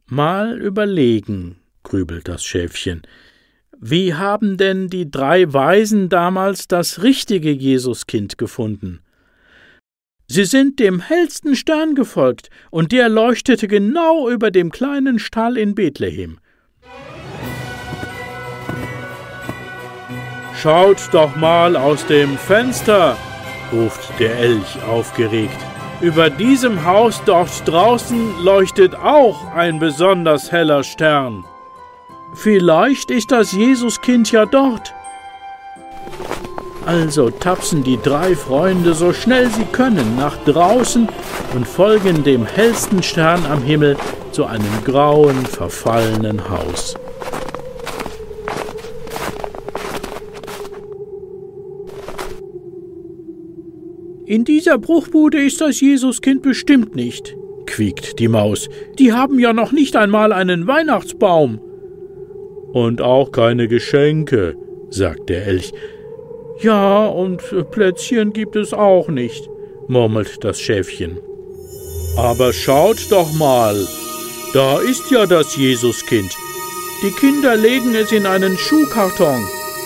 Mal überlegen, grübelt das Schäfchen. Wie haben denn die 3 Weisen damals das richtige Jesuskind gefunden? Sie sind dem hellsten Stern gefolgt, und der leuchtete genau über dem kleinen Stall in Bethlehem. »Schaut doch mal aus dem Fenster«, ruft der Elch aufgeregt. »Über diesem Haus dort draußen leuchtet auch ein besonders heller Stern. Vielleicht ist das Jesuskind ja dort.« Also tapsen die 3 Freunde so schnell sie können nach draußen und folgen dem hellsten Stern am Himmel zu einem grauen, verfallenen Haus. »In dieser Bruchbude ist das Jesuskind bestimmt nicht«, quiekt die Maus. »Die haben ja noch nicht einmal einen Weihnachtsbaum.« »Und auch keine Geschenke«, sagt der Elch. »Ja, und Plätzchen gibt es auch nicht«, murmelt das Schäfchen. »Aber schaut doch mal, da ist ja das Jesuskind. Die Kinder legen es in einen Schuhkarton.«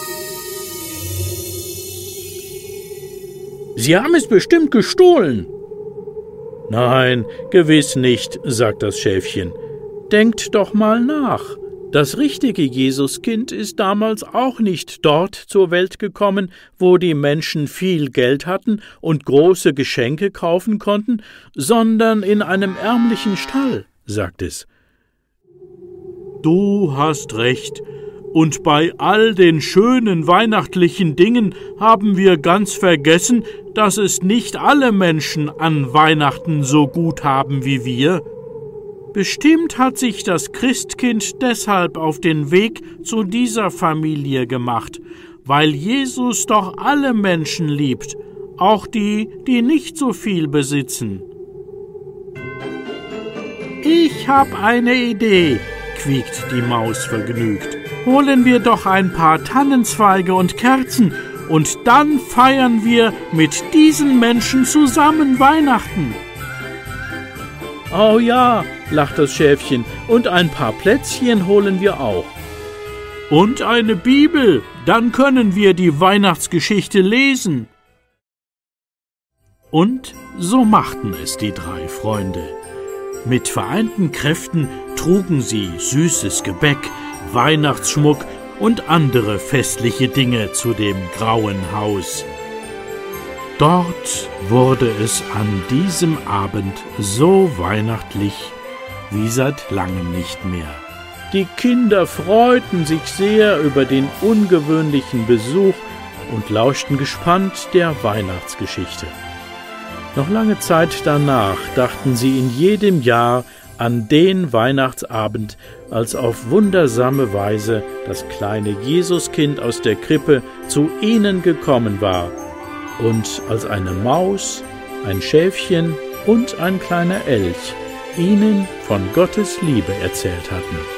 »Sie haben es bestimmt gestohlen.« »Nein, gewiss nicht«, sagt das Schäfchen. »Denkt doch mal nach. Das richtige Jesuskind ist damals auch nicht dort zur Welt gekommen, wo die Menschen viel Geld hatten und große Geschenke kaufen konnten, sondern in einem ärmlichen Stall«, sagt es. »Du hast recht. Und bei all den schönen weihnachtlichen Dingen haben wir ganz vergessen, dass es nicht alle Menschen an Weihnachten so gut haben wie wir. Bestimmt hat sich das Christkind deshalb auf den Weg zu dieser Familie gemacht, weil Jesus doch alle Menschen liebt, auch die, die nicht so viel besitzen.« »Ich hab eine Idee«, quiekt die Maus vergnügt. »Holen wir doch ein paar Tannenzweige und Kerzen, und dann feiern wir mit diesen Menschen zusammen Weihnachten.« »Oh ja«, lacht das Schäfchen, »und ein paar Plätzchen holen wir auch.« »Und eine Bibel, dann können wir die Weihnachtsgeschichte lesen.« Und so machten es die 3 Freunde. Mit vereinten Kräften trugen sie süßes Gebäck, Weihnachtsschmuck und andere festliche Dinge zu dem grauen Haus. Dort wurde es an diesem Abend so weihnachtlich wie seit langem nicht mehr. Die Kinder freuten sich sehr über den ungewöhnlichen Besuch und lauschten gespannt der Weihnachtsgeschichte. Noch lange Zeit danach dachten sie in jedem Jahr an den Weihnachtsabend, als auf wundersame Weise das kleine Jesuskind aus der Krippe zu ihnen gekommen war und als eine Maus, ein Schäfchen und ein kleiner Elch ihnen von Gottes Liebe erzählt hatten.